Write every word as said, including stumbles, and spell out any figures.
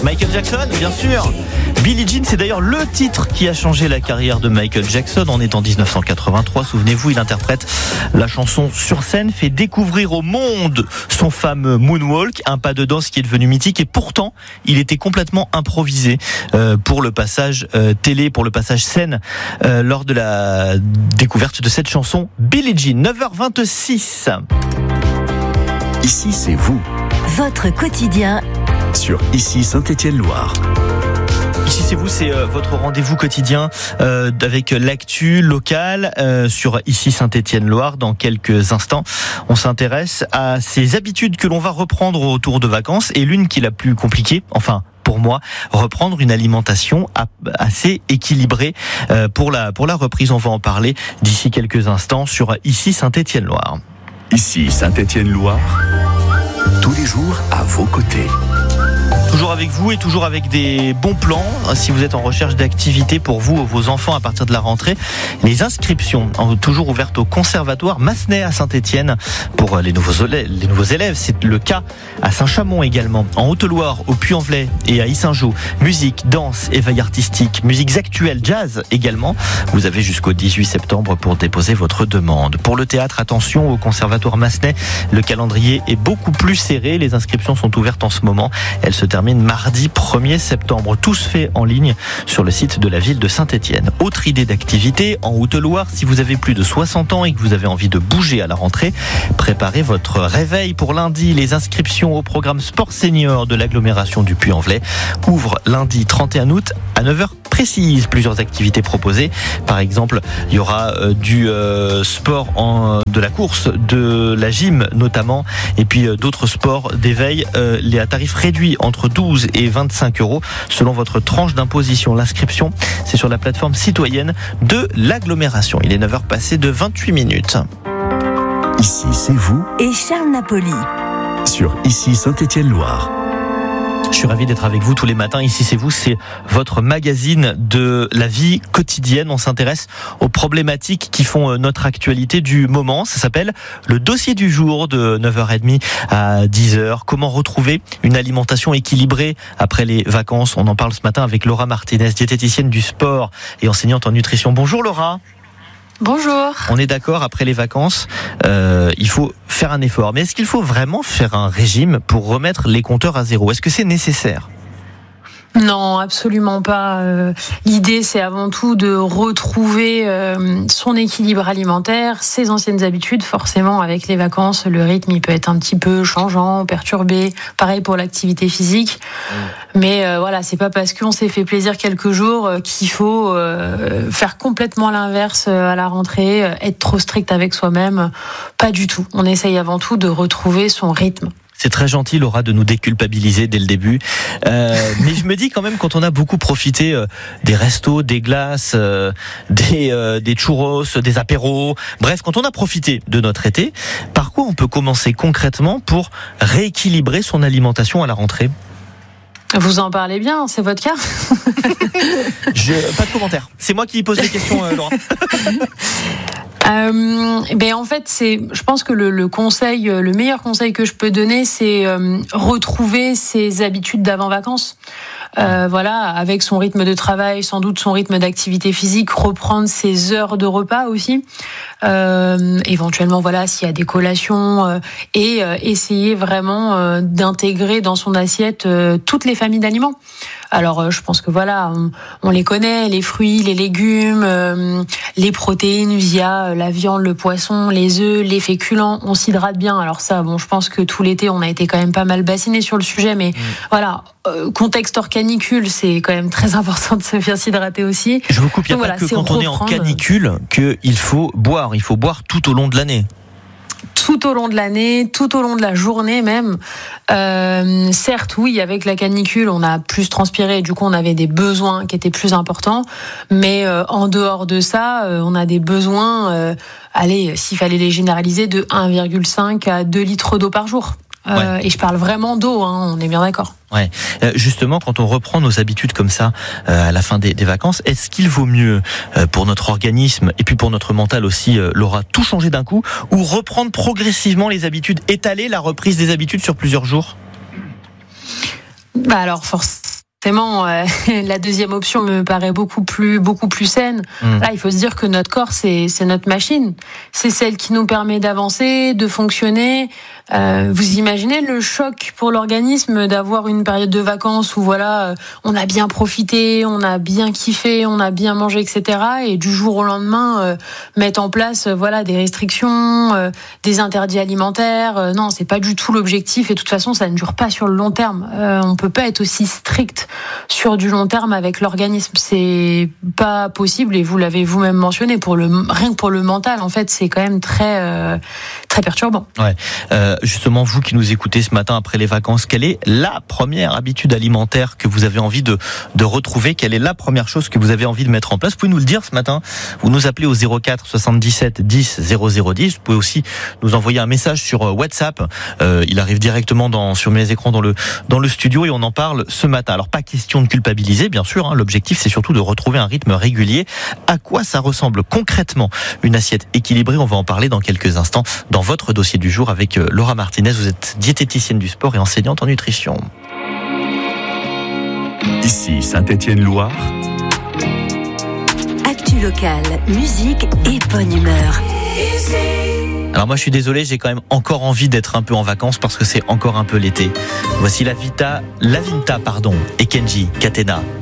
Michael Jackson, bien sûr. Billie Jean, c'est d'ailleurs le titre qui a changé la carrière de Michael Jackson. On est en dix-neuf cent quatre-vingt-trois, souvenez-vous, il interprète la chanson sur scène, fait découvrir au monde son fameux Moonwalk, un pas de danse qui est devenu mythique, et pourtant, il était complètement improvisé euh, pour le passage euh, télé, pour le passage scène, euh, lors de la découverte de cette chanson Billie Jean. neuf heures vingt-six. Ici, c'est vous. Votre quotidien Sur Ici Saint-Étienne-Loire. Ici c'est vous, c'est euh, votre rendez-vous quotidien euh, avec l'actu locale euh, sur Ici Saint-Étienne-Loire. Dans quelques instants, on s'intéresse à ces habitudes que l'on va reprendre autour de vacances, et l'une qui est la plus compliquée, enfin pour moi, reprendre une alimentation assez équilibrée pour la, pour la reprise. On va en parler d'ici quelques instants sur Ici Saint-Étienne-Loire. Ici Saint-Étienne-Loire, tous les jours à vos côtés. Toujours avec vous et toujours avec des bons plans. Si vous êtes en recherche d'activités pour vous ou vos enfants à partir de la rentrée, les inscriptions sont toujours ouvertes au conservatoire Massenet à Saint-Étienne pour les nouveaux élèves. Les nouveaux élèves, c'est le cas à Saint-Chamond également, en Haute-Loire, au Puy-en-Velay et à Yssingeaux. Musique, danse, éveil artistique, musiques actuelles, jazz également. Vous avez jusqu'au dix-huit septembre pour déposer votre demande. Pour le théâtre, attention, au conservatoire Massenet, le calendrier est beaucoup plus serré. Les inscriptions sont ouvertes en ce moment. Elles se terminent mardi premier septembre. Tout se fait en ligne sur le site de la ville de Saint-Étienne. Autre idée d'activité, en Haute-Loire, si vous avez plus de soixante ans et que vous avez envie de bouger à la rentrée, préparez votre réveil pour lundi. Les inscriptions au programme Sport Senior de l'agglomération du Puy-en-Velay ouvrent lundi trente et un août à neuf heures précises. Plusieurs activités proposées. Par exemple, il y aura euh, du euh, sport, en, de la course, de la gym notamment, et puis euh, d'autres sports d'éveil, euh, les à tarifs réduits entre douze et vingt-cinq euros selon votre tranche d'imposition. L'inscription, c'est sur la plateforme citoyenne de l'agglomération. Il est neuf heures passées de vingt-huit minutes. Ici, c'est vous. et Charles Napoli. Sur Ici Saint-Étienne-Loire. Je suis ravi d'être avec vous tous les matins. Ici, c'est vous, c'est votre magazine de la vie quotidienne. On s'intéresse aux problématiques qui font notre actualité du moment. Ça s'appelle le dossier du jour de neuf heures trente à dix heures. Comment retrouver une alimentation équilibrée après les vacances? On en parle ce matin avec Laura Martinez, diététicienne du sport et enseignante en nutrition. Bonjour Laura. Bonjour. On est d'accord, après les vacances, euh, il faut faire un effort. Mais est-ce qu'il faut vraiment faire un régime pour remettre les compteurs à zéro? Est-ce que c'est nécessaire? Non, absolument pas. Euh, l'idée, c'est avant tout de retrouver euh, son équilibre alimentaire, ses anciennes habitudes. Forcément, avec les vacances, le rythme, il peut être un petit peu changeant, perturbé. Pareil pour l'activité physique. Mmh. Mais euh, voilà, c'est pas parce qu'on s'est fait plaisir quelques jours euh, qu'il faut euh, faire complètement l'inverse euh, à la rentrée, euh, être trop strict avec soi-même. Pas du tout. On essaye avant tout de retrouver son rythme. C'est très gentil, Laura, de nous déculpabiliser dès le début. Euh, mais je me dis quand même, quand on a beaucoup profité euh, des restos, des glaces, euh, des, euh, des churros, des apéros, bref, quand on a profité de notre été, par quoi on peut commencer concrètement pour rééquilibrer son alimentation à la rentrée? Vous en parlez bien, c'est votre cas. Je, pas de commentaire. C'est moi qui pose les questions, euh, Laura. Euh, ben en fait, c'est, je pense que le, le conseil, le meilleur conseil que je peux donner, c'est euh, retrouver ses habitudes d'avant vacances. Euh, voilà, avec son rythme de travail, sans doute son rythme d'activité physique, reprendre ses heures de repas aussi. Euh, éventuellement, voilà, s'il y a des collations, euh, et euh, essayer vraiment euh, d'intégrer dans son assiette euh, toutes les familles d'aliments. Alors, euh, je pense que voilà, on, on les connaît, les fruits, les légumes, euh, les protéines via euh, la viande, le poisson, les œufs, les féculents. On s'hydrate bien. Alors ça, bon, je pense que tout l'été, on a été quand même pas mal bassiné sur le sujet, mais mmh. voilà, euh, contexte hors canicule, c'est quand même très important de se bien s'hydrater aussi. Je vous coupe, il n'y a Donc, pas voilà, que quand on est en canicule qu'il faut boire. Il faut boire tout au long de l'année. Tout au long de l'année, tout au long de la journée même. Euh, certes, oui, avec la canicule, on a plus transpiré et du coup, on avait des besoins qui étaient plus importants. Mais euh, en dehors de ça, euh, on a des besoins, euh, allez, s'il fallait les généraliser, de un virgule cinq à deux litres d'eau par jour. Euh, ouais. Et je parle vraiment d'eau, hein, on est bien d'accord. Ouais. Euh, justement, quand on reprend nos habitudes comme ça euh, à la fin des, des vacances, est-ce qu'il vaut mieux euh, pour notre organisme et puis pour notre mental aussi, euh, Laura, tout changer d'un coup ou reprendre progressivement les habitudes, étaler la reprise des habitudes sur plusieurs jours? Bah alors forcément. Forcément, euh, la deuxième option me paraît beaucoup plus, beaucoup plus saine. Mmh. Là, il faut se dire que notre corps, c'est, c'est notre machine. C'est celle qui nous permet d'avancer, de fonctionner. Euh, vous imaginez le choc pour l'organisme d'avoir une période de vacances où voilà, on a bien profité, on a bien kiffé, on a bien mangé, et cetera. Et du jour au lendemain, euh, mettre en place, euh, voilà, des restrictions, euh, des interdits alimentaires. Euh, non, c'est pas du tout l'objectif. Et de toute façon, ça ne dure pas sur le long terme. Euh, on peut pas être aussi strict sur du long terme avec l'organisme, c'est pas possible et vous l'avez vous-même mentionné, pour le rien que pour le mental en fait c'est quand même très euh, très perturbant. Ouais. Euh, justement vous qui nous écoutez ce matin après les vacances, quelle est la première habitude alimentaire que vous avez envie de de retrouver? Quelle est la première chose que vous avez envie de mettre en place? Vous pouvez nous le dire ce matin. Vous nous appelez au zéro quatre soixante-dix-sept dix zéro zéro dix. Vous pouvez aussi nous envoyer un message sur WhatsApp. Euh, il arrive directement dans sur mes écrans dans le dans le studio et on en parle ce matin. Alors pas question de culpabiliser, bien sûr. Hein, l'objectif, c'est surtout de retrouver un rythme régulier. À quoi ça ressemble concrètement une assiette équilibrée? On va en parler dans quelques instants dans votre dossier du jour avec Laura Martinez. Vous êtes diététicienne du sport et enseignante en nutrition. Ici Saint-Étienne-Loire. Actu locale, musique et bonne humeur. Alors moi je suis désolé, j'ai quand même encore envie d'être un peu en vacances parce que c'est encore un peu l'été. Voici la Vita, la Vinta pardon, et Kenji Katena.